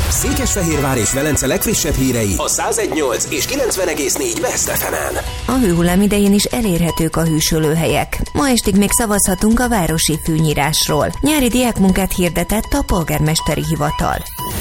Székesfehérvár és Velence legfrissebb hírei a 101.8 és 90.4 Best FM-en. A hőhullám idején is elérhetők a hűsölőhelyek. Ma estig még szavazhatunk a városi fűnyírásról. Nyári diákmunkát hirdetett a polgármesteri hivatal.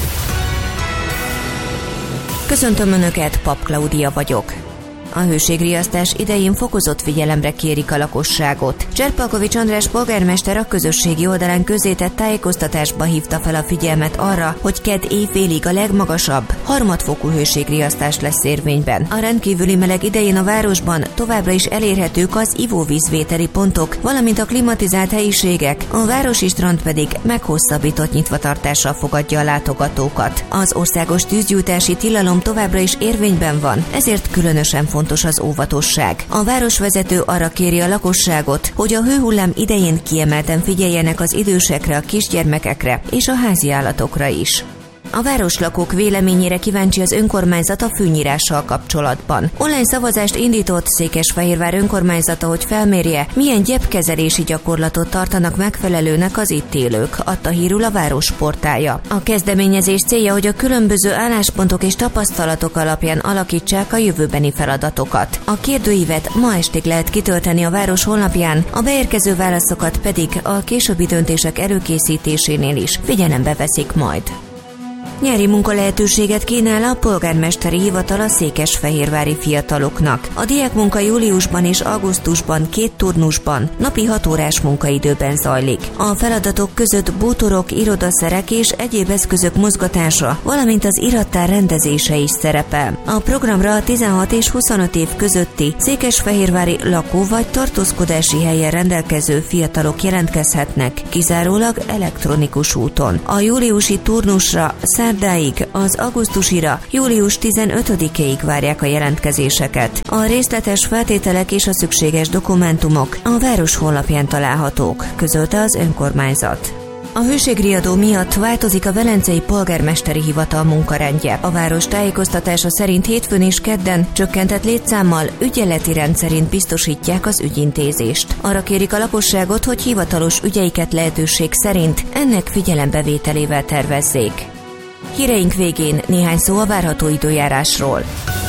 Köszöntöm Önöket, Pap Klaudia vagyok. A hőségriasztás idején fokozott figyelemre kérik a lakosságot. Cserpalkovics András polgármester a közösségi oldalán közzétett tájékoztatásba hívta fel a figyelmet arra, hogy kedd évvélig a legmagasabb, harmadfokú hőségriasztás lesz érvényben. A rendkívüli meleg idején a városban továbbra is elérhetők az ivóvízvételi pontok, valamint a klimatizált helyiségek, a városi strand pedig meghosszabbított nyitvatartással fogadja a látogatókat. Az országos tűzgyújtási tilalom továbbra is érvényben van, ezért különösen fontos az óvatosság. A városvezető arra kéri a lakosságot, hogy a hőhullám idején kiemelten figyeljenek az idősekre, a kisgyermekekre és a háziállatokra is. A városlakók véleményére kíváncsi az önkormányzat a fűnyírással kapcsolatban. Online szavazást indított Székesfehérvár önkormányzata, hogy felmérje, milyen gyepkezelési gyakorlatot tartanak megfelelőnek az itt élők, adta hírül a város portálja. A kezdeményezés célja, hogy a különböző álláspontok és tapasztalatok alapján alakítsák a jövőbeni feladatokat. A kérdőívet ma estig lehet kitölteni a város honlapján, a beérkező válaszokat pedig a későbbi döntések előkészítésénél is figyelembe veszik majd. Nyári munkalehetőséget kínál a polgármesteri hivatal a székesfehérvári fiataloknak. A diákmunka júliusban és augusztusban 2 turnusban, napi 6 órás munkaidőben zajlik. A feladatok között bútorok, irodaszerek és egyéb eszközök mozgatása, valamint az irattár rendezése is szerepel. A programra a 16 és 25 év közötti székesfehérvári lakó vagy tartózkodási helyen rendelkező fiatalok jelentkezhetnek, kizárólag elektronikus úton. A júliusi turnusra szerdáig, az augusztusira július 15-ig várják a jelentkezéseket. A részletes feltételek és a szükséges dokumentumok a város honlapján találhatók, közölte az önkormányzat. A hőségriadó miatt változik a velencei polgármesteri hivatal munkarendje. A város tájékoztatása szerint hétfőn és kedden csökkentett létszámmal, ügyeleti rendszerint biztosítják az ügyintézést. Arra kérik a lakosságot, hogy hivatalos ügyeiket lehetőség szerint ennek figyelembevételével tervezzék. Híreink végén néhány szó a várható időjárásról.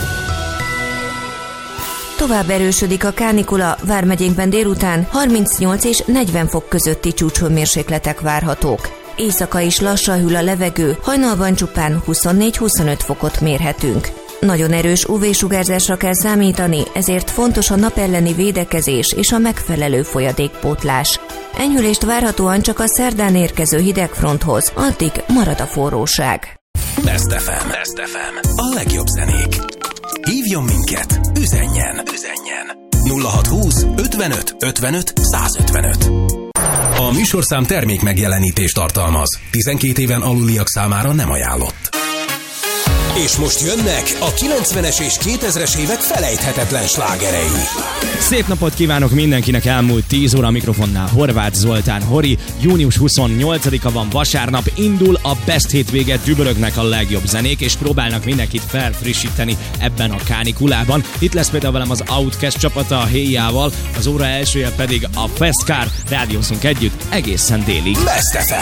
Tovább erősödik a kánikula, vármegyénkben délután 38 és 40 fok közötti csúcshőmérsékletek várhatók. Éjszaka is lassan hűl a levegő, hajnalban csupán 24-25 fokot mérhetünk. Nagyon erős UV-sugárzásra kell számítani, ezért fontos a nap elleni védekezés és a megfelelő folyadékpótlás. Enyhülést várhatóan csak a szerdán érkező hidegfronthoz, addig marad a forróság. Best FM. Best FM. A legjobb zenék. Hívjon minket, üzenjen. 0620 55 55 155. A műsorszám termék megjelenítést tartalmaz. 12 éven aluliak számára nem ajánlott. És most jönnek a 90-es és 2000-es évek felejthetetlen slágerei. Szép napot kívánok mindenkinek, elmúlt 10 óra, a mikrofonnál Horváth Zoltán Hori. Június 28-a van, vasárnap, indul a Best hétvége, dübörögnek a legjobb zenék, és próbálnak mindenkit felfrissíteni ebben a kánikulában. Itt lesz például velem az Outcast csapata a Héjával, az óra elsője pedig a Festcar. Rádiózunk együtt egészen délig. Best FM.